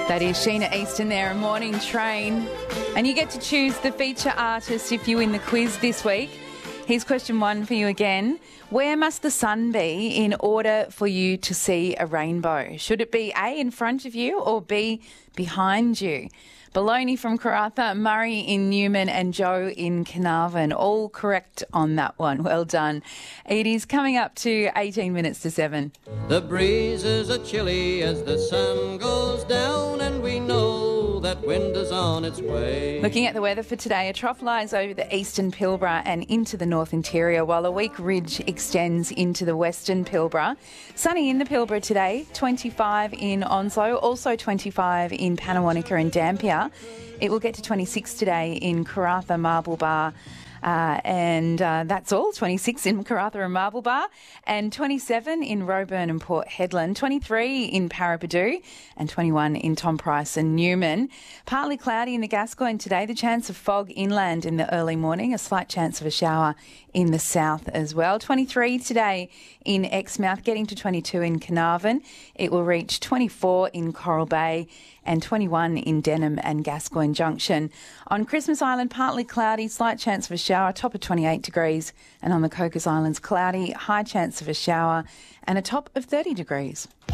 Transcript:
That is Sheena Easton there, a morning train. And you get to choose the feature artist if you win the quiz this week. Here's question 1 for you again. Where must the sun be in order for you to see a rainbow? Should it be A, in front of you, or B, behind you? Baloney from Karratha, Murray in Newman and Joe in Carnarvon. All correct on that one. Well done. It is coming up to 18 minutes to 7. The breezes are chilly as the sun goes down, and we know that winter's on its way. Looking at the weather for today, a trough lies over the eastern Pilbara and into the north interior, while a weak ridge extends into the western Pilbara. Sunny in the Pilbara today, 25 in Onslow, also 25 in Pannawonica and Dampier. It will get to 26 today in Karratha, Marble Bar, and that's all, 26 in Karratha and Marble Bar, and 27 in Roebourne and Port Hedland, 23 in Parapadu, and 21 in Tom Price and Newman. Partly cloudy in the Gascoyne today, the chance of fog inland in the early morning, a slight chance of a shower in the south as well. 23 today in Exmouth, getting to 22 in Carnarvon. It will reach 24 in Coral Bay and 21 in Denham and Gascoyne Junction. On Christmas Island, partly cloudy, slight chance of a shower, top of 28 degrees. And on the Cocos Islands, cloudy, high chance of a shower and a top of 30 degrees.